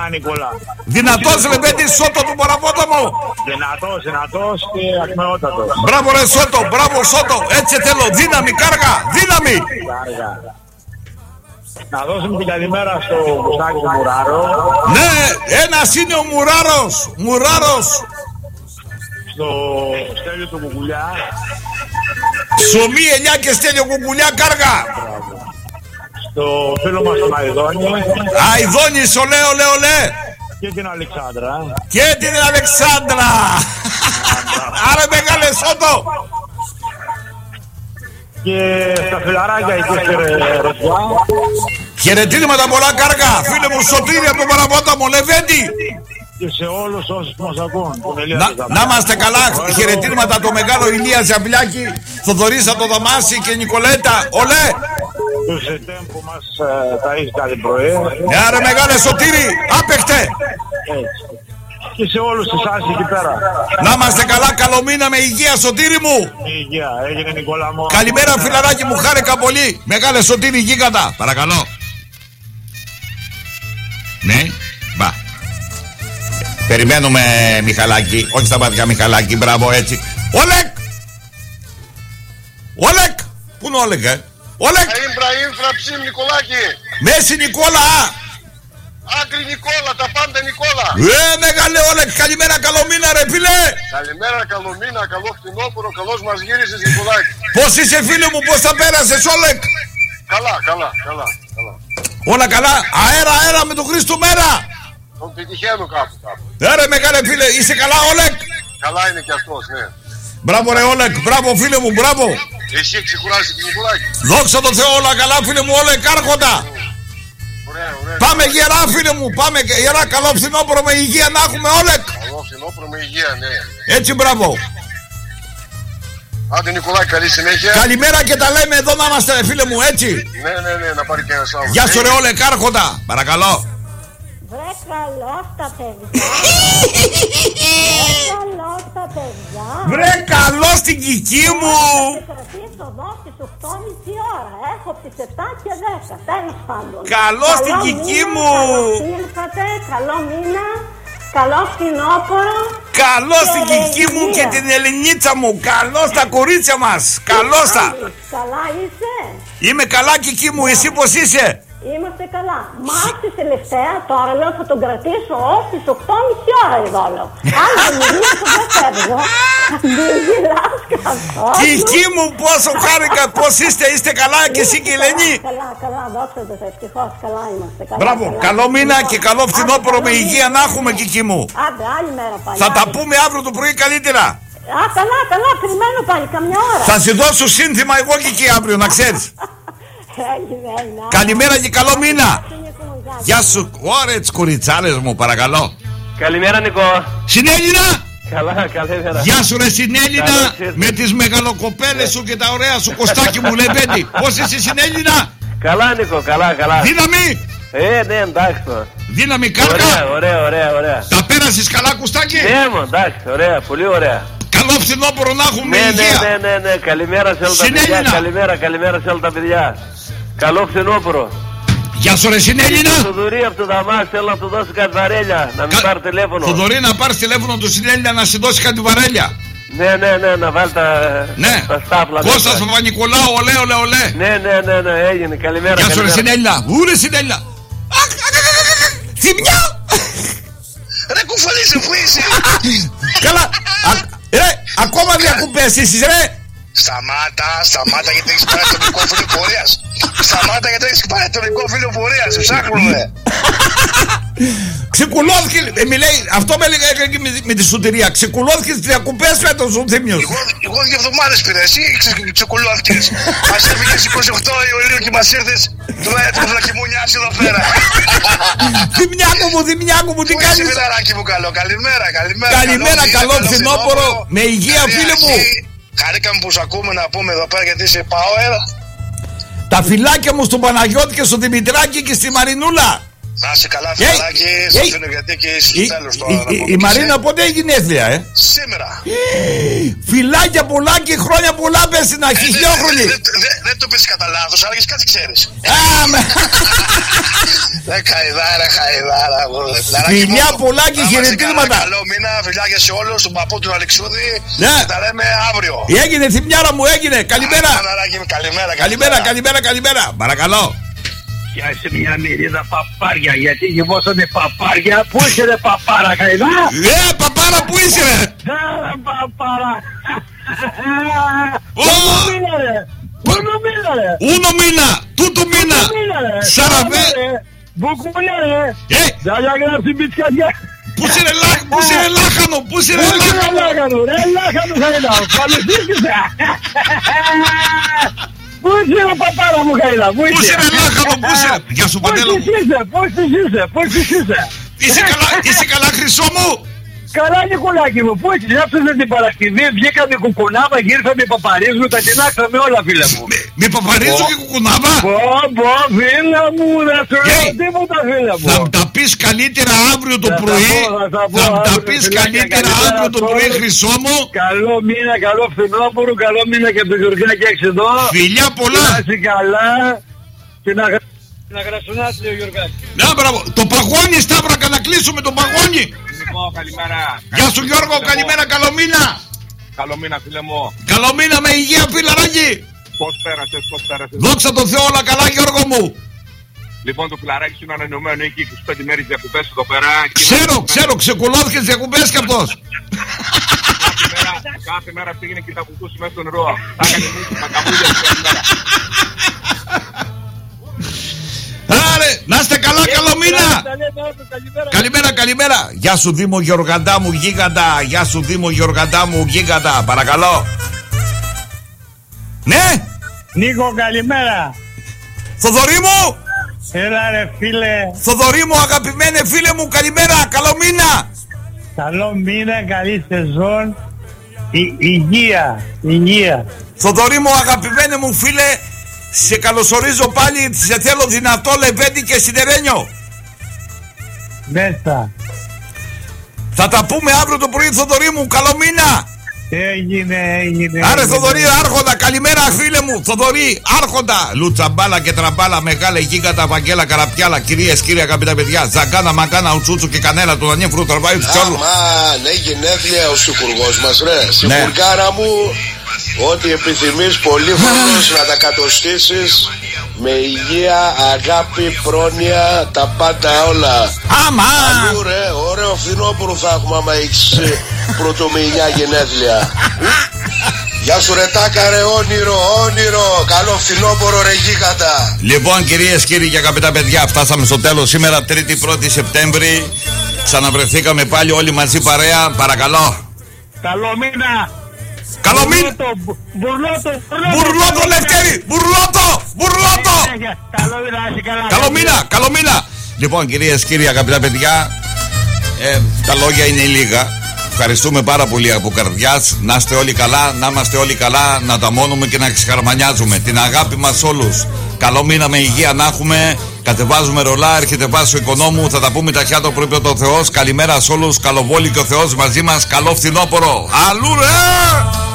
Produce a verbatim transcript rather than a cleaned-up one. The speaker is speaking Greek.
Νικόλα. Δυνατός Λεβέντη Σότο του Παραπόταμου. Δυνατός, δυνατός και ακμεότατος. Μπράβο ρε Σότο, μπράβο Σότο. Έτσι θέλω, δύναμη, κάργα, δύναμη. Κάργα. Να δώσουμε την καλημέρα στο Κωστάκη του Μουράρο. Ναι, ένας είναι ο Μουράρος. Μουράρος. Στο Στέλιο του Κουκουλιά. Ψωμί, ελιά και Στέλιο Κουκουλιά, κάργα. Στο φίλο μας τον Αηδόνη. Αηδόνης, ολέ, ολέ, ολέ. Και την Αλεξάνδρα. Και την Αλεξάνδρα. Άρα μεγάλε Σότο. Και στα φιλαράκια εκεί στη Ρωσιά. Χαιρετίσματα πολλά, κάργα. Φίλε μου Σωτήρη από τον Παραπόταμο, Λεβέντη. Και σε όλους όσους μας ακούν. Να, να είμαστε καλά. Χαιρετίσματα το μεγάλο Ηλία Ζαμπλιάκη, Θοδωρήσα το Δαμάση και Νικολέτα. Ολέ. Τους ετέμ που μας ταΐζει κάθε πρωί. Ναι ρε μεγάλε Σωτήρη, άπεχτε. Έτσι. Και σε όλους εσάς εκεί πέρα. Να είμαστε καλά, καλό μήνα με υγεία Σωτήρη μου. Υγεία, έγινε Νικόλα μου. Καλημέρα φιλαράκι μου, χάρηκα πολύ. Μεγάλε Σωτήρη γίγαντα, παρακαλώ. Ναι, μπα. Περιμένουμε Μιχαλάκη, όχι στα μάτια Μιχαλάκη, μπράβο έτσι. Όλεκ! Όλεκ! Πού είναι ο Όλεκ, ε? Όλεκ! Ίμπρα, ίνφρα, ψήμ, Νικολάκη. Μέση Νικόλα! Άκρη Νικόλα, τα πάντα Νικόλα. Ε, μεγάλε Όλεκ, καλημέρα, καλό μήνα ρε φίλε! Καλημέρα, καλό μήνα, καλό φθινόπωρο, καλώς μας γύρισες Νικολάκη. Πώς είσαι φίλε μου, πώς τα πέρασες Όλεκ? Καλά, καλά, καλά, καλά. Όλα καλά, αέρα, αέρα με τον Χρήστο μέρα! Τον πετυχαίνω κάπου κάπου. Ε ρε μεγάλε φίλε, είσαι καλά Όλεκ? Καλά είναι κι αυτός, ναι. Μπράβο ρε Όλεκ, μπράβο φίλε μου, μπράβο! Εσύ ξεκουράζεις την Νικολάκη. Δόξα τω Θεώ, όλα καλά φίλε μου, Όλεκ, άρχοντα! Ωραία, ωραία. Πάμε γερά φίλε μου, πάμε γερά, καλό φθινόπωρο με υγεία να έχουμε Όλεκ! Καλό φθινόπωρο με υγεία, ναι. Έτσι μπράβο! Άντε Νικολάκη, καλή συνέχεια. Καλημέρα και τα λέμε εδώ να είμαστε φίλε μου, έτσι! Ναι, ναι, ναι, να πάρει και ένας άλλος. Γεια σου ρε Όλεκ, άρχοντα! Παρακαλώ! Βρε καλώς τα παιδιά. Βρε καλώς τα παιδιά. Βρε καλό στην κική μου! Θα κρατήσω εδώ στις οκτώ και μισή ώρα. Έχω τις επτά και δέκα. Τέλος πάντων. Καλό στην κική μου! Καλώς ήλθατε. Καλό μήνα. Καλό φθινόπωρο. Καλό στην κική μου και την Ελληνίτσα μου! Καλό στα κορίτσια μας! Καλό στα! Καλά είσαι? Είμαι καλά κική μου, εσύ πως είσαι? Είμαστε καλά. Μάθη τελευταία τώρα λέω θα τον κρατήσω ως τις οκτώ και μισή ώρα εδώ λέω. Αν δεν μιλήσω δεν φεύγω. Μην γελάς καθόλου. Κική μου πόσο χάρηκα, πως είστε, είστε καλά και εσύ και η Ελένη? Καλά, καλά, δόξα τω Θεώ, ευτυχώς καλά είμαστε. Καλά, Μπράβο, καλά. καλό μήνα και καλό φθινόπωρο με υγεία να έχουμε κική μου. Άντε, άλλη μέρα πάλι. Θα τα άλλη. πούμε αύριο το πρωί καλύτερα. Α, καλά, καλά, περιμένω πάλι καμιά ώρα. Θα σου δώσω σύνθημα εγώ κική αύριο να ξέρεις. Έγινε, έγινε. Καλημέρα και καλό μήνα. Γεια σου, ωραία τις κοριτσάρες μου παρακαλώ. Καλημέρα Νικό. Συνέλληνα! Καλά, καλημέρα. Γεια σου ρε Συνέλληνα, Καλώς ήρθες. με τις μεγαλοκοπέλες σου και τα ωραία σου Κωστάκι μου Λεβέντη. Πώς είσαι Συνέλληνα? Καλά Νικό, καλά, καλά. Δύναμη! Ε, ναι, εντάξει τώρα. Δύναμη Ωραία, κάρκα! ωραία, ωραία, ωραία. Τα πέρασες καλά Κωστάκι? Ναι, μου, εντάξει, ωραία, πολύ ωραία. Καλό φθινόπωρο να έχουμε Ναι, υγεία. ναι, ναι, ναι, ναι, καλημέρα σε όλα τα Συνέλληνα. παιδιά. Καλημέρα, καλημέρα σε όλα τα παιδιά. Καλό φθινόπωρο. Γεια σου ρε Συνέλληνα. Το Θοδωρή από το Δαμάς θέλω να του δώσει κάτι βαρέλια. Να μην Κα- πάρει τηλέφωνο. Θοδωρή να πάρεις τηλέφωνο του Συνέλληνα να σε δώσει κάτι βαρέλια. Ναι, ναι, ναι, να βάλει τα, Ναι. τα στάφλα. Κώστας μέσα. Παπα-Νικολάου, ολέ, ολέ, ολέ. Ναι, ναι, ναι, ναι, έγινε. Καλημέρα. Γεια σου ρε καλημέρα. Συνέλληνα. Ου ρε Συνέλληνα. Αχ, αχ, αχ, αχ, αχ, Θυμιά. Ρε κουφαλίσαι, πού είσαι? Καλά. Α- Ρε, ακόμα διακοπές εσείς ρε. Σταμάτα, σταμάτα γιατί έχεις πάρει το δικό φίλο πορείας. Σταμάτα γιατί έχεις πάρει το δικό φίλο πορείας. Σε ψάχνουμε. Ξεκουλώθηκε, ε, με λέει, αυτό με έλεγα και με, με τη σωτηρία. Ξεκουλώθηκε τις διακοπές φέτος ο Θήμιος. Εγώ, εγώ δύο εβδομάδες πήρα, εσύ ξε, ξεκουλώθηκες. Μας έφυγες είκοσι οκτώ Ιουλίου και μας ήρθες το έτροφλα και μου νιάσει εδώ πέρα. Δημιάκο μου, Δημιάκο μου, τι Πού είσαι κάνεις? φιλαράκι μου καλό, καλημέρα, καλημέρα. Καλημέρα, καλό φθινόπωρο, με υγεία φίλε μου. Χαρήκαμε που σ' ακούμε να πούμε εδώ πέρα γιατί είσαι power. Τα φυλάκια μου στον Παναγιώτη και στον Δημητράκη και στη Μαρινούλα. Να είσαι καλά φιλαράκι, σε αφήνω γιατί και Η, στο τέλος τώρα. η, να η, πούμε η και Μαρίνα σε. πότε έχει γενέθλια, ε? Σήμερα. Φιλάκια πολλά και χρόνια πολλά πέσει να έχει χιλιόχρονη. Δεν το πες κατά λάθος, αλλά και κάτι ξέρεις. Α, με- Ναι, χαϊδάρα, χαϊδάρα. Φιλιά πολλά και χαιρετίσματα. Καλό μήνα, φιλιά σε όλους, τον παππού του Αλεξούδη. Ναι. Τα λέμε αύριο. Έγινε, θυμιάρα μου, έγινε. Καλημέρα. Καλημέρα, καλημέρα, καλημέρα, καλημέρα. Παρακαλώ. Και σε μια μυρίδα παπάρια, γιατί γεμώσανε παπάρια. Πού είσαι ρε παπάρα, καηδά? Ε, παπάρα, πού είσαι ρε? Ε, παπάρα. Πόνο μήνα ρε. Πόνο μήνα ρε. Ούνο μήνα, τούτο μήνα. Σαραβέ. Μπουκούλα ρε. Ε. Δάλια γράψει μπιτσκαδιά. Πού είσαι ρε λάχανο, πού είσαι ρε λάχανο, πού είσαι ρε λάχανο. Ρε λάχανο καηδά, παλαιστήκησε. Πού είσαι ρε παπάρα μου καηδά, πού είσαι? Πού είσαι ρε λάχανο, πού είσαι? Γεια σου Παντέλο. Πώς είσαι, πώς είσαι, πώς είσαι? Είσαι καλά χρυσό μου? Καλά Νικολάκη μου, πού έτσι, άψαμε την Παρασκευή, βγήκαμε κουκουνάβα, γύρθαμε παπαρίζου, τα τεινάξαμε όλα φίλε μου. Με παπαρίζου και κουκουνάβα? Πω, πω, φίλε μου, δεν σου λέω τίποτα φίλε μου. Θα μου τα πεις καλύτερα αύριο το πρωί, θα μου τα πεις καλύτερα αύριο το πρωί χρυσό μου. Καλό μήνα, καλό φθινόπωρο, καλό μήνα και το Γιουργάκι έξω εδώ. Φιλιά πολλά. Να είσαι καλά και να... Να γρασουνάς λέει ο Γιωργάκης. Να μπράβο, το παγόνι Σταύρακα, να κλείσουμε το παγόνι. Λοιπόν, καλημέρα. Γεια σου Γιώργο, καλημέρα, καλό μήνα. Καλό μήνα φίλε μου. Καλό μήνα με υγεία φιλαράκι. Πώς πέρασες, πώς πέρασες? Δόξα τω Θεώ, όλα καλά Γιώργο μου. Λοιπόν, το φιλαράκι σου είναι ανανεωμένο, έχει είκοσι πέντε μέρες διακοπές εδώ πέρα. Ξέρω, ξέρω, ξεκουλώθηκε τις διακοπές κι αυτός. Κάθε μέρα, κάθε μέρα πήγαινε και τα κουτούσε μέσα στο νερό. Τα έκανε μύθι, τα καμπούλια κάθε μέρα. Άρε, να είστε καλά, καλό μήνα. Καλημέρα, καλημέρα. Γεια σου Δήμο Γιωργαντά μου γίγαντα. Γεια σου Δήμο Γιωργαντά μου γίγαντα. Παρακαλώ. Ναι. Νίκο, καλημέρα. Θοδωρή μου. Έλα ρε φίλε. Θοδωρή μου, αγαπημένε φίλε μου, καλημέρα, καλό μήνα. Καλό μήνα, καλή σεζόν. Η, υγεία, υγεία. Θοδωρή μου, αγαπημένε μου φίλε, σε καλωσορίζω πάλι, σε θέλω δυνατό λεβέντι και σιδερένιο. Μέσα. Θα τα πούμε αύριο το πρωί Θοδωρή μου, καλό μήνα. Έγινε, έγινε. Άρε έγινε. Θοδωρή, άρχοντα, καλημέρα φίλε μου. Θοδωρή, άρχοντα. Λουτσαμπάλα και τραμπάλα, μεγάλα γίγαντα, βαγγέλα, καραπιάλα. Κυρίες, κύριοι, αγαπητά παιδιά. Ζαγκάνα, μαγκάνα, ουτσούτσου και κανέλα. Του Δανιέφρου, τραβάει του τσόλου. Αμά, ναι, γενέθλια ο υπουργός μας, ρε. Συμπουργάρα μου, ό,τι επιθυμείς, πολύ χρόνος να τα κατοστήσεις. Με υγεία, αγάπη, πρόνοια, τα πάντα όλα. Άμα! Αλλού ρε, ωραίο φθινόπωρο θα έχουμε άμα έχεις πρωτομηνιά γενέθλια. Γεια σου ρε τάκα ρε, όνειρο, όνειρο. Καλό φθινόπωρο ρε γίγαντα. Λοιπόν κυρίες, κύριοι και αγαπητά παιδιά, φτάσαμε στο τέλος. Σήμερα τρίτη πρώτη Σεπτέμβρη. Ξαναβρεθήκαμε πάλι όλοι μαζί παρέα. Παρακαλώ. Καλό μήνα. Καλό μήνα. Μπουρλότο. Μπουρλότο Λευτέρη. Μπουρλότο. Μπουρλότο. Καλό μήνα. Καλό μήνα. Λοιπόν κυρίες, κύριοι, αγαπητά παιδιά, ε, τα λόγια είναι λίγα. Ευχαριστούμε πάρα πολύ από καρδιάς. Να είστε όλοι καλά, να είμαστε όλοι καλά, να τα μόνουμε και να ξεχαρμανιάζουμε. Την αγάπη μας όλους. Καλό μήνα με υγεία να έχουμε. Κατεβάζουμε ρολά, έρχεται βάσο οικονόμου. Θα τα πούμε ταχιά το πρωί ο Θεός. Καλημέρα σε όλους. Καλοβόλη και ο Θεός μαζί μας. Καλό φθινόπωρο. Αλλού ρε!